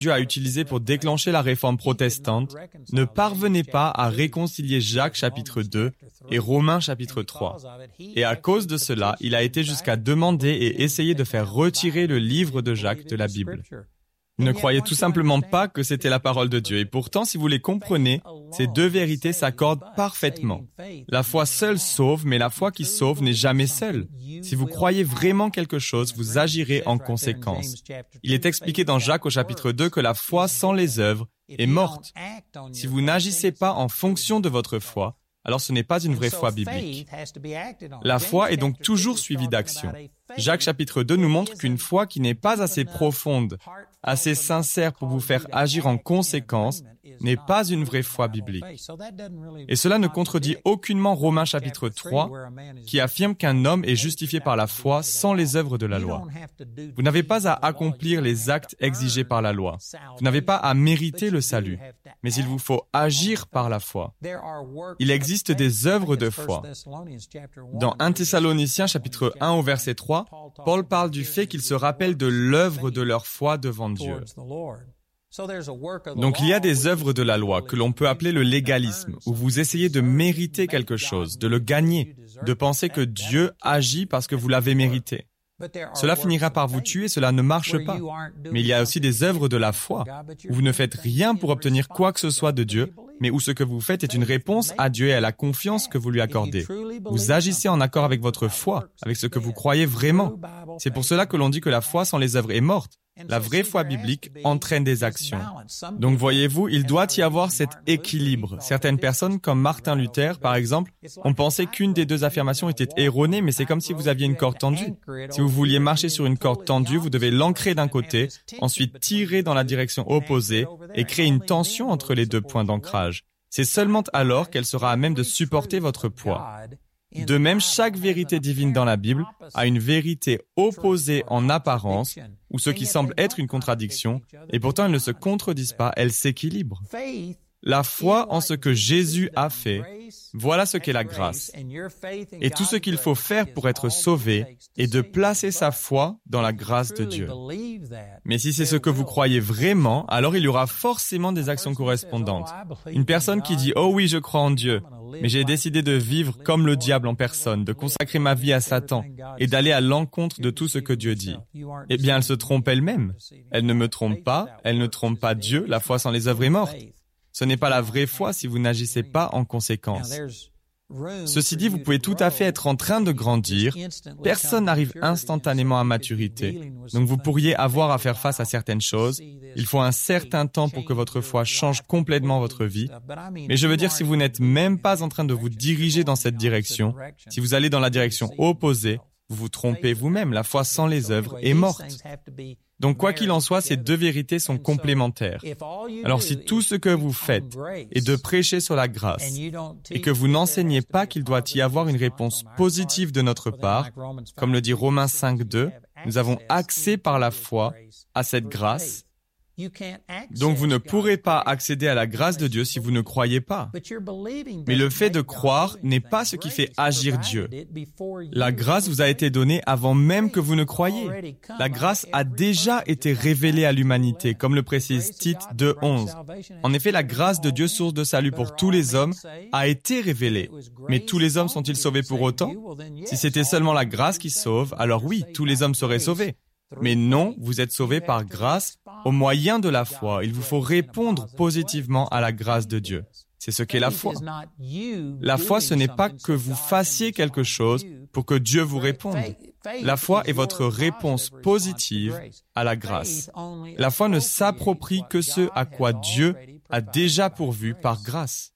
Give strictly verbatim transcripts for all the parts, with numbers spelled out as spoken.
Dieu a utilisé pour déclencher la réforme protestante ne parvenait pas à réconcilier Jacques chapitre deux et Romains chapitre trois. Et à cause de cela, il a été jusqu'à demander et essayer de faire retirer le livre de Jacques de la Bible. Ils ne croyaient tout simplement pas que c'était la parole de Dieu. Et pourtant, si vous les comprenez, ces deux vérités s'accordent parfaitement. La foi seule sauve, mais la foi qui sauve n'est jamais seule. Si vous croyez vraiment quelque chose, vous agirez en conséquence. Il est expliqué dans Jacques au chapitre deux que la foi sans les œuvres est morte. Si vous n'agissez pas en fonction de votre foi, alors ce n'est pas une vraie foi biblique. La foi est donc toujours suivie d'action. Jacques chapitre deux nous montre qu'une foi qui n'est pas assez profonde, assez sincère pour vous faire agir en conséquence, n'est pas une vraie foi biblique. Et cela ne contredit aucunement Romains chapitre trois, qui affirme qu'un homme est justifié par la foi sans les œuvres de la loi. Vous n'avez pas à accomplir les actes exigés par la loi. Vous n'avez pas à mériter le salut, mais il vous faut agir par la foi. Il existe des œuvres de foi. Dans Première Thessaloniciens chapitre un au verset trois, Paul parle du fait qu'ils se rappellent de l'œuvre de leur foi devant Dieu. Donc il y a des œuvres de la loi que l'on peut appeler le légalisme, où vous essayez de mériter quelque chose, de le gagner, de penser que Dieu agit parce que vous l'avez mérité. Cela finira par vous tuer, cela ne marche pas. Mais il y a aussi des œuvres de la foi, où vous ne faites rien pour obtenir quoi que ce soit de Dieu, mais où ce que vous faites est une réponse à Dieu et à la confiance que vous lui accordez. Vous agissez en accord avec votre foi, avec ce que vous croyez vraiment. C'est pour cela que l'on dit que la foi sans les œuvres est morte. La vraie foi biblique entraîne des actions. Donc voyez-vous, il doit y avoir cet équilibre. Certaines personnes, comme Martin Luther, par exemple, ont pensé qu'une des deux affirmations était erronée, mais c'est comme si vous aviez une corde tendue. Si vous vouliez marcher sur une corde tendue, vous devez l'ancrer d'un côté, ensuite tirer dans la direction opposée et créer une tension entre les deux points d'ancrage. C'est seulement alors qu'elle sera à même de supporter votre poids. De même, chaque vérité divine dans la Bible a une vérité opposée en apparence, ou ce qui semble être une contradiction, et pourtant elles ne se contredisent pas, elles s'équilibrent. La foi en ce que Jésus a fait, voilà ce qu'est la grâce. Et tout ce qu'il faut faire pour être sauvé est de placer sa foi dans la grâce de Dieu. Mais si c'est ce que vous croyez vraiment, alors il y aura forcément des actions correspondantes. Une personne qui dit « Oh oui, je crois en Dieu, mais j'ai décidé de vivre comme le diable en personne, de consacrer ma vie à Satan et d'aller à l'encontre de tout ce que Dieu dit. » Eh bien, elle se trompe elle-même. Elle ne me trompe pas, elle ne trompe pas Dieu, la foi sans les œuvres est morte. Ce n'est pas la vraie foi si vous n'agissez pas en conséquence. Ceci dit, vous pouvez tout à fait être en train de grandir. Personne n'arrive instantanément à maturité. Donc vous pourriez avoir à faire face à certaines choses. Il faut un certain temps pour que votre foi change complètement votre vie. Mais je veux dire, si vous n'êtes même pas en train de vous diriger dans cette direction, si vous allez dans la direction opposée, vous vous trompez vous-même. La foi sans les œuvres est morte. Donc, quoi qu'il en soit, ces deux vérités sont complémentaires. Alors, si tout ce que vous faites est de prêcher sur la grâce et que vous n'enseignez pas qu'il doit y avoir une réponse positive de notre part, comme le dit Romains cinq deux, nous avons accès par la foi à cette grâce. Donc, vous ne pourrez pas accéder à la grâce de Dieu si vous ne croyez pas. Mais le fait de croire n'est pas ce qui fait agir Dieu. La grâce vous a été donnée avant même que vous ne croyiez. La grâce a déjà été révélée à l'humanité, comme le précise Tite deux onze. En effet, la grâce de Dieu, source de salut pour tous les hommes, a été révélée. Mais tous les hommes sont-ils sauvés pour autant? Si c'était seulement la grâce qui sauve, alors oui, tous les hommes seraient sauvés. Mais non, vous êtes sauvés par grâce au moyen de la foi. Il vous faut répondre positivement à la grâce de Dieu. C'est ce qu'est la foi. La foi, ce n'est pas que vous fassiez quelque chose pour que Dieu vous réponde. La foi est votre réponse positive à la grâce. La foi ne s'approprie que ce à quoi Dieu a déjà pourvu par grâce.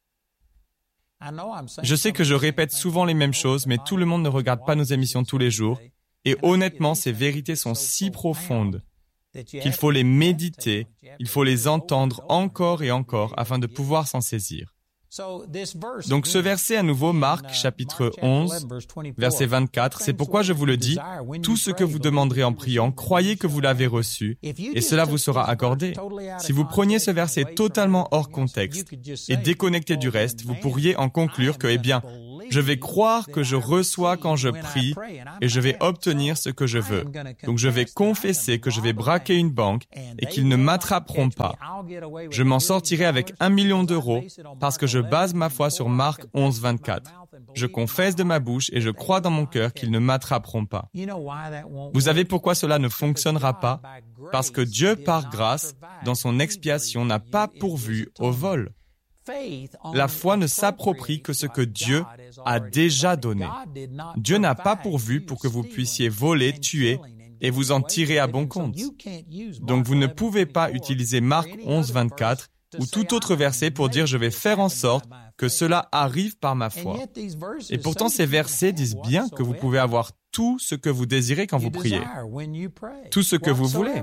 Je sais que je répète souvent les mêmes choses, mais tout le monde ne regarde pas nos émissions tous les jours. Et honnêtement, ces vérités sont si profondes qu'il faut les méditer, il faut les entendre encore et encore afin de pouvoir s'en saisir. Donc ce verset à nouveau, Marc chapitre onze, verset vingt-quatre, c'est pourquoi je vous le dis, tout ce que vous demanderez en priant, croyez que vous l'avez reçu, et cela vous sera accordé. Si vous preniez ce verset totalement hors contexte et déconnecté du reste, vous pourriez en conclure que, eh bien, Je vais croire que je reçois quand je prie et je vais obtenir ce que je veux. Donc je vais confesser que je vais braquer une banque et qu'ils ne m'attraperont pas. Je m'en sortirai avec un million d'euros parce que je base ma foi sur Marc onze, vingt-quatre. Je confesse de ma bouche et je crois dans mon cœur qu'ils ne m'attraperont pas. Vous savez pourquoi cela ne fonctionnera pas? Parce que Dieu, par grâce, dans son expiation, n'a pas pourvu au vol. La foi ne s'approprie que ce que Dieu a déjà donné. Dieu n'a pas pourvu pour que vous puissiez voler, tuer et vous en tirer à bon compte. Donc vous ne pouvez pas utiliser Marc onze, vingt-quatre ou tout autre verset pour dire « je vais faire en sorte que cela arrive par ma foi ». Et pourtant ces versets disent bien que vous pouvez avoir tout ce que vous désirez quand vous priez, tout ce que vous voulez.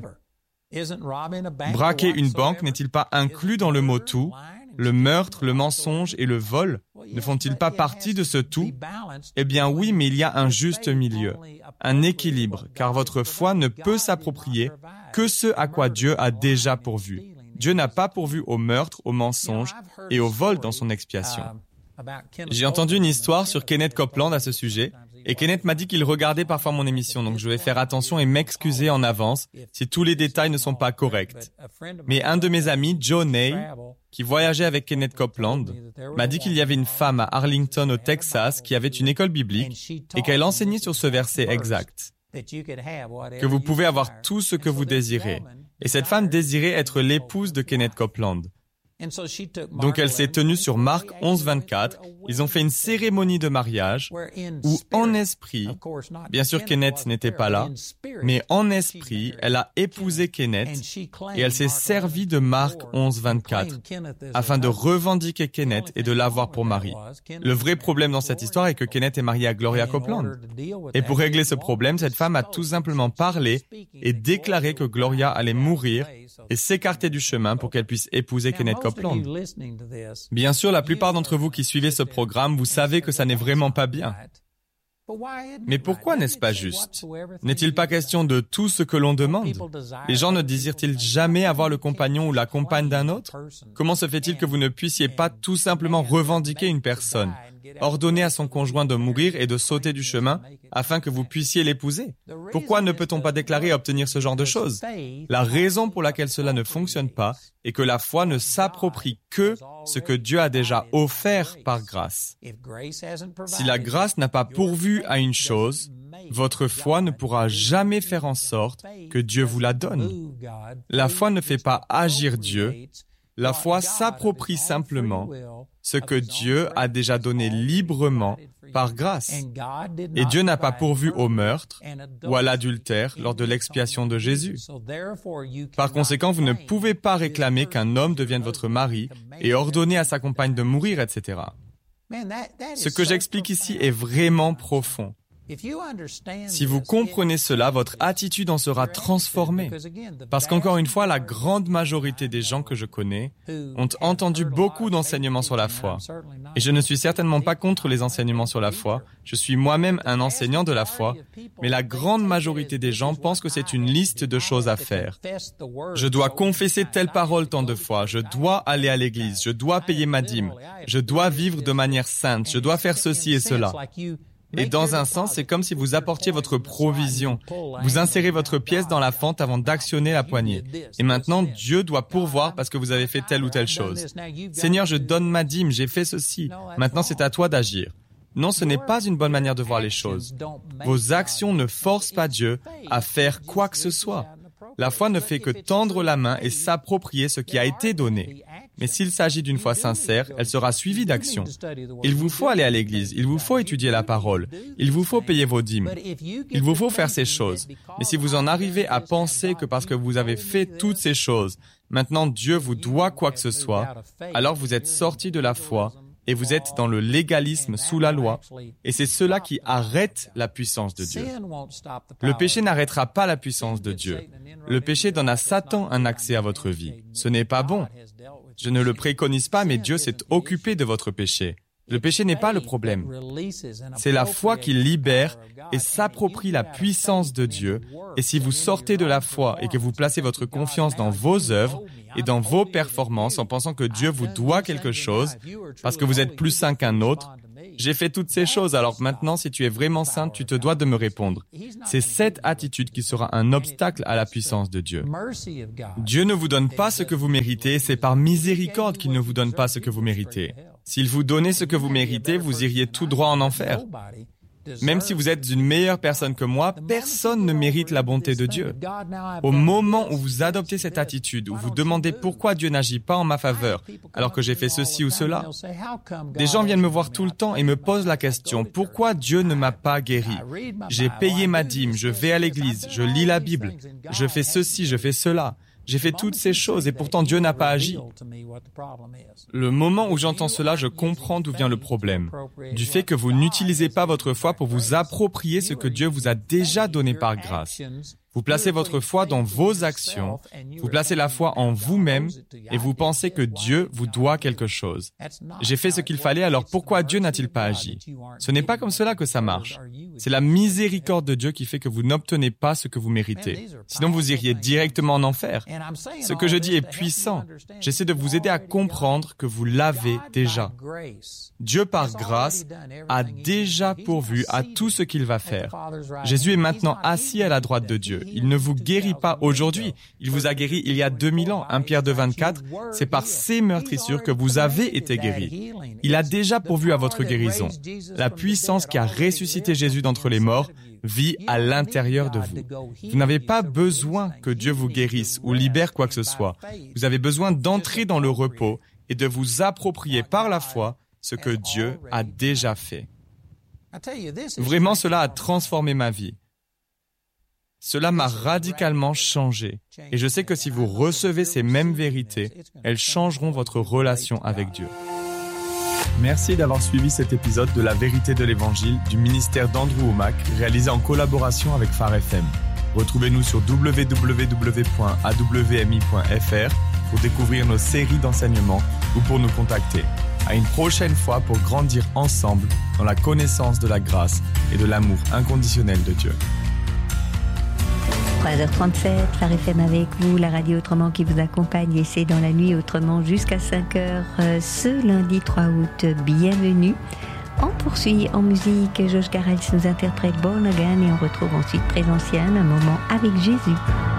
Braquer une banque n'est-il pas inclus dans le mot « tout » ? Le meurtre, le mensonge et le vol ne font-ils pas partie de ce tout? Eh bien oui, mais il y a un juste milieu, un équilibre, car votre foi ne peut s'approprier que ce à quoi Dieu a déjà pourvu. Dieu n'a pas pourvu au meurtre, au mensonge et au vol dans son expiation. J'ai entendu une histoire sur Kenneth Copeland à ce sujet, et Kenneth m'a dit qu'il regardait parfois mon émission, donc je vais faire attention et m'excuser en avance si tous les détails ne sont pas corrects. Mais un de mes amis, Joe Ney, qui voyageait avec Kenneth Copeland, m'a dit qu'il y avait une femme à Arlington, au Texas, qui avait une école biblique et qu'elle enseignait sur ce verset exact, que vous pouvez avoir tout ce que vous désirez. Et cette femme désirait être l'épouse de Kenneth Copeland. Donc elle s'est tenue sur Marc onze, vingt-quatre. Ils ont fait une cérémonie de mariage où en esprit, bien sûr Kenneth n'était pas là, mais en esprit, elle a épousé Kenneth et elle s'est servie de Marc onze, vingt-quatre afin de revendiquer Kenneth et de l'avoir pour mari. Le vrai problème dans cette histoire est que Kenneth est marié à Gloria Copeland. Et pour régler ce problème, cette femme a tout simplement parlé et déclaré que Gloria allait mourir et s'écarter du chemin pour qu'elle puisse épouser Kenneth Copeland. Bien sûr, la plupart d'entre vous qui suivez ce programme, vous savez que ça n'est vraiment pas bien. Mais pourquoi n'est-ce pas juste? N'est-il pas question de tout ce que l'on demande? Les gens ne désirent-ils jamais avoir le compagnon ou la compagne d'un autre? Comment se fait-il que vous ne puissiez pas tout simplement revendiquer une personne, ordonner à son conjoint de mourir et de sauter du chemin afin que vous puissiez l'épouser? Pourquoi ne peut-on pas déclarer et obtenir ce genre de choses? La raison pour laquelle cela ne fonctionne pas est que la foi ne s'approprie que ce que Dieu a déjà offert par grâce. Si la grâce n'a pas pourvu à une chose, votre foi ne pourra jamais faire en sorte que Dieu vous la donne. La foi ne fait pas agir Dieu. La foi s'approprie simplement ce que Dieu a déjà donné librement par grâce. Et Dieu n'a pas pourvu au meurtre ou à l'adultère lors de l'expiation de Jésus. Par conséquent, vous ne pouvez pas réclamer qu'un homme devienne votre mari et ordonner à sa compagne de mourir, et cetera. Ce que j'explique ici est vraiment profond. Si vous comprenez cela, votre attitude en sera transformée. Parce qu'encore une fois, la grande majorité des gens que je connais ont entendu beaucoup d'enseignements sur la foi. Et je ne suis certainement pas contre les enseignements sur la foi. Je suis moi-même un enseignant de la foi. Mais la grande majorité des gens pensent que c'est une liste de choses à faire. Je dois confesser telle parole tant de fois. Je dois aller à l'église. Je dois payer ma dîme. Je dois vivre de manière sainte. Je dois faire ceci et cela. Et dans un sens, c'est comme si vous apportiez votre provision. Vous insérez votre pièce dans la fente avant d'actionner la poignée. Et maintenant, Dieu doit pourvoir parce que vous avez fait telle ou telle chose. Seigneur, je donne ma dîme, j'ai fait ceci. Maintenant, c'est à toi d'agir. Non, ce n'est pas une bonne manière de voir les choses. Vos actions ne forcent pas Dieu à faire quoi que ce soit. La foi ne fait que tendre la main et s'approprier ce qui a été donné. Mais s'il s'agit d'une foi sincère, elle sera suivie d'action. Il vous faut aller à l'église, il vous faut étudier la parole, il vous faut payer vos dîmes, il vous faut faire ces choses. Mais si vous en arrivez à penser que parce que vous avez fait toutes ces choses, maintenant Dieu vous doit quoi que ce soit, alors vous êtes sorti de la foi et vous êtes dans le légalisme sous la loi, et c'est cela qui arrête la puissance de Dieu. Le péché n'arrêtera pas la puissance de Dieu. Le péché donne à Satan un accès à votre vie. Ce n'est pas bon. Je ne le préconise pas, mais Dieu s'est occupé de votre péché. Le péché n'est pas le problème. C'est la foi qui libère et s'approprie la puissance de Dieu. Et si vous sortez de la foi et que vous placez votre confiance dans vos œuvres et dans vos performances en pensant que Dieu vous doit quelque chose parce que vous êtes plus saint qu'un autre, J'ai fait toutes ces choses, alors maintenant, si tu es vraiment sainte, tu te dois de me répondre. C'est cette attitude qui sera un obstacle à la puissance de Dieu. Dieu ne vous donne pas ce que vous méritez, c'est par miséricorde qu'il ne vous donne pas ce que vous méritez. S'il vous donnait ce que vous méritez, vous iriez tout droit en enfer. Même si vous êtes une meilleure personne que moi, personne ne mérite la bonté de Dieu. Au moment où vous adoptez cette attitude, où vous demandez pourquoi Dieu n'agit pas en ma faveur, alors que j'ai fait ceci ou cela, des gens viennent me voir tout le temps et me posent la question, pourquoi Dieu ne m'a pas guéri? J'ai payé ma dîme, je vais à l'église, je lis la Bible, je fais ceci, je fais cela. J'ai fait toutes ces choses et pourtant Dieu n'a pas agi. Le moment où j'entends cela, je comprends d'où vient le problème. Du fait que vous n'utilisez pas votre foi pour vous approprier ce que Dieu vous a déjà donné par grâce. Vous placez votre foi dans vos actions, vous placez la foi en vous-même et vous pensez que Dieu vous doit quelque chose. J'ai fait ce qu'il fallait, alors pourquoi Dieu n'a-t-il pas agi? Ce n'est pas comme cela que ça marche. C'est la miséricorde de Dieu qui fait que vous n'obtenez pas ce que vous méritez. Sinon, vous iriez directement en enfer. Ce que je dis est puissant. J'essaie de vous aider à comprendre que vous l'avez déjà. Dieu, par grâce, a déjà pourvu à tout ce qu'il va faire. Jésus est maintenant assis à la droite de Dieu. Il ne vous guérit pas aujourd'hui. Il vous a guéri il y a deux mille ans. un Pierre deux, vingt-quatre, c'est par ses meurtrissures que vous avez été guéris. Il a déjà pourvu à votre guérison. La puissance qui a ressuscité Jésus d'entre les morts vit à l'intérieur de vous. Vous n'avez pas besoin que Dieu vous guérisse ou libère quoi que ce soit. Vous avez besoin d'entrer dans le repos et de vous approprier par la foi ce que Dieu a déjà fait. Vraiment, cela a transformé ma vie. Cela m'a radicalement changé. Et je sais que si vous recevez ces mêmes vérités, elles changeront votre relation avec Dieu. Merci d'avoir suivi cet épisode de La Vérité de l'Évangile du ministère d'Andrew Wommack, réalisé en collaboration avec Phare F M. Retrouvez-nous sur w w w point a w m i point f r pour découvrir nos séries d'enseignements ou pour nous contacter. À une prochaine fois pour grandir ensemble dans la connaissance de la grâce et de l'amour inconditionnel de Dieu. trois heures trente-sept, Phare F M avec vous, la radio autrement qui vous accompagne et c'est dans la nuit autrement jusqu'à cinq heures ce lundi trois août. Bienvenue. On poursuit en musique, Josh Garrels nous interprète Born Again et on retrouve ensuite Présentiel, un moment avec Jésus.